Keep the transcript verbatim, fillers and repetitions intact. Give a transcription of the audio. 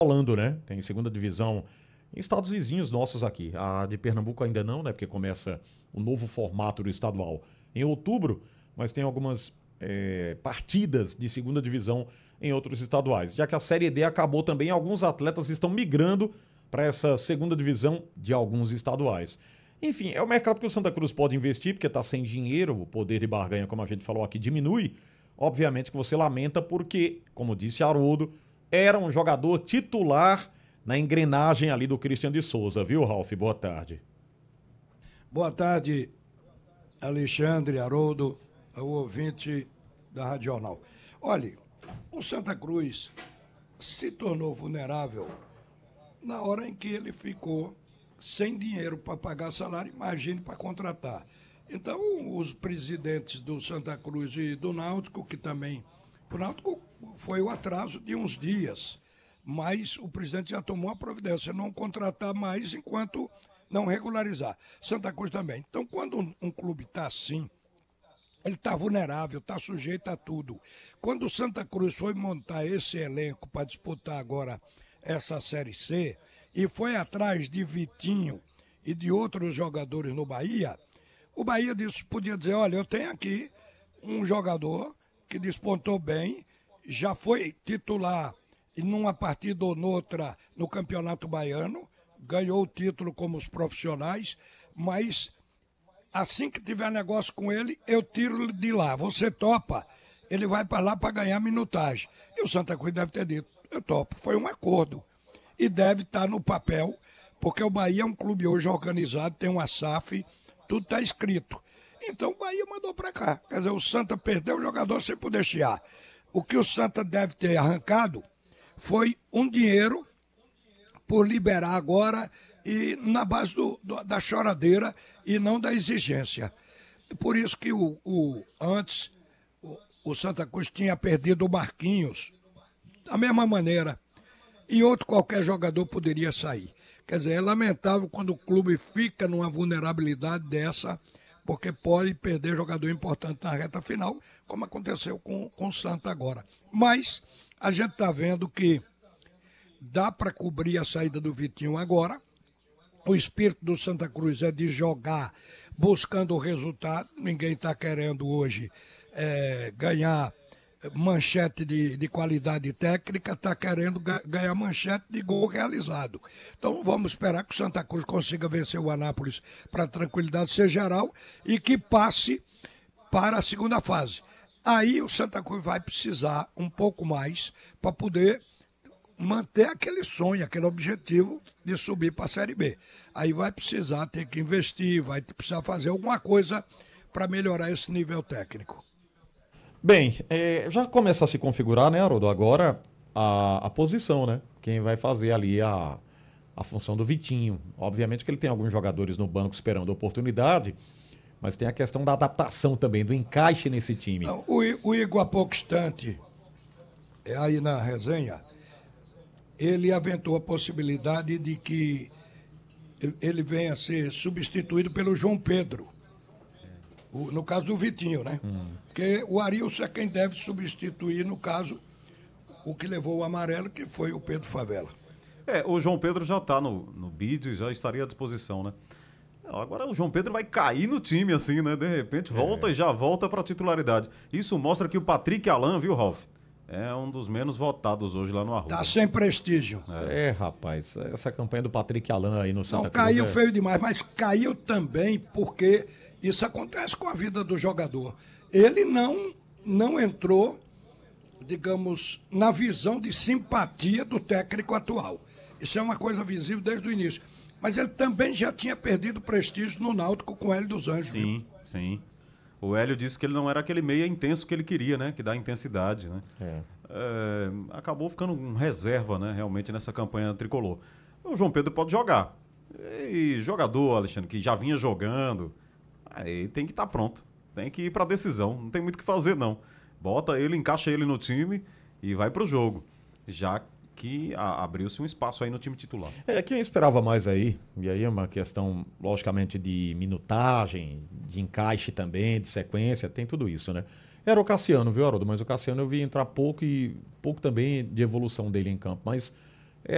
rolando, né? Tem segunda divisão em estados vizinhos nossos aqui. A de Pernambuco ainda não, né? Porque começa o novo formato do estadual em outubro, mas tem algumas é, partidas de segunda divisão em outros estaduais. Já que a Série D acabou também, alguns atletas estão migrando para essa segunda divisão de alguns estaduais. Enfim, é o mercado que o Santa Cruz pode investir, porque está sem dinheiro, o poder de barganha, como a gente falou aqui, diminui. Obviamente que você lamenta porque, como disse Haroldo, era um jogador titular na engrenagem ali do Christian de Souza, viu, Ralf? Boa tarde. Boa tarde, Alexandre, Haroldo, o ouvinte da Rádio Jornal. Olha, o Santa Cruz se tornou vulnerável na hora em que ele ficou sem dinheiro para pagar salário, imagine para contratar. Então, os presidentes do Santa Cruz e do Náutico, que também... O Náutico foi o atraso de uns dias, mas o presidente já tomou a providência, não contratar mais enquanto não regularizar. Santa Cruz também. Então, quando um, um clube está assim, ele está vulnerável, está sujeito a tudo. Quando o Santa Cruz foi montar esse elenco para disputar agora essa Série C, e foi atrás de Vitinho e de outros jogadores no Bahia, o Bahia disse, podia dizer, olha, eu tenho aqui um jogador que despontou bem, já foi titular em numa partida ou noutra no Campeonato Baiano, ganhou o título como os profissionais, mas assim que tiver negócio com ele, eu tiro de lá. Você topa, ele vai para lá para ganhar minutagem. E o Santa Cruz deve ter dito, eu topo. Foi um acordo. E deve estar no papel, porque o Bahia é um clube hoje organizado, tem uma S A F, tudo está escrito. Então o Bahia mandou para cá. Quer dizer, o Santa perdeu o jogador sem poder chiar. O que o Santa deve ter arrancado foi um dinheiro por liberar agora e na base do, do, da choradeira e não da exigência. Por isso que o, o antes o, o Santa Cruz tinha perdido o Marquinhos da mesma maneira e outro qualquer jogador poderia sair. Quer dizer, é lamentável quando o clube fica numa vulnerabilidade dessa, porque pode perder jogador importante na reta final, como aconteceu com, com o Santa agora. Mas a gente está vendo que dá para cobrir a saída do Vitinho agora. O espírito do Santa Cruz é de jogar buscando o resultado. Ninguém está querendo hoje é, ganhar manchete de, de qualidade técnica, está querendo ga- ganhar manchete de gol realizado. Então vamos esperar que o Santa Cruz consiga vencer o Anápolis para a tranquilidade ser geral e que passe para a segunda fase. Aí o Santa Cruz vai precisar um pouco mais para poder manter aquele sonho, aquele objetivo de subir para a Série B. Aí vai precisar ter que investir, vai precisar fazer alguma coisa para melhorar esse nível técnico. Bem, é, já começa a se configurar, né, Haroldo? Agora a, a posição, né? Quem vai fazer ali a, a função do Vitinho. Obviamente que ele tem alguns jogadores no banco esperando a oportunidade, mas tem a questão da adaptação também, do encaixe nesse time. Não, o, I- o Igor, há pouco instante, é aí na resenha, ele aventou a possibilidade de que ele venha a ser substituído pelo João Pedro. O- no caso do Vitinho, né? Hum. Porque o Arilson é quem deve substituir, no caso, o que levou o amarelo, que foi o Pedro Favela. É, o João Pedro já está no, no bid, já estaria à disposição, né? Agora o João Pedro vai cair no time, assim, né? De repente volta é. e já volta para a titularidade. Isso mostra que o Patrick Alan, viu, Ralf? É um dos menos votados hoje lá no Arruda. Tá sem prestígio. É. é, rapaz, essa campanha do Patrick Alan aí no Santa Não, Cruz... caiu é... feio demais, mas caiu também porque isso acontece com a vida do jogador. Ele não, não entrou, digamos, na visão de simpatia do técnico atual. Isso é uma coisa visível desde o início. Mas ele também já tinha perdido prestígio no Náutico com o Hélio dos Anjos. Sim, viu? sim. O Hélio disse que ele não era aquele meia intenso que ele queria, né? Que dá intensidade, né? É. É, acabou ficando um reserva, né? Realmente nessa campanha tricolor. O João Pedro pode jogar. E jogador, Alexandre, que já vinha jogando, aí tem que estar tá pronto. Tem que ir para a decisão. Não tem muito o que fazer, não. Bota ele, encaixa ele no time e vai pro jogo. Já que abriu-se um espaço aí no time titular. É, quem esperava mais aí, e aí é uma questão, logicamente, de minutagem, de encaixe também, de sequência, tem tudo isso, né? Era o Cassiano, viu, Haroldo? Mas o Cassiano eu vi entrar pouco e pouco também de evolução dele em campo. Mas